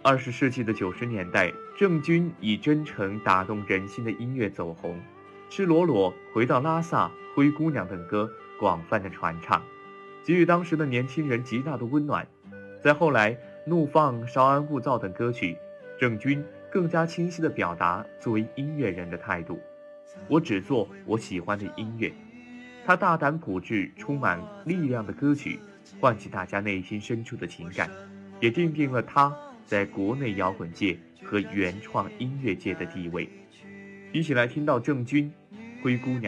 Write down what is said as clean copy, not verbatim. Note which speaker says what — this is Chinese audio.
Speaker 1: 20世纪的90年代，郑钧以真诚打动人心的音乐走红，赤裸裸、回到拉萨、灰姑娘等歌广泛的传唱，给予当时的年轻人极大的温暖。在后来怒放、稍安勿躁等歌曲，郑钧更加清晰地表达作为音乐人的态度：我只做我喜欢的音乐。他大胆朴质、充满力量的歌曲，唤起大家内心深处的情感，也奠定了他在国内摇滚界和原创音乐界的地位。一起来听到郑钧《灰姑娘》。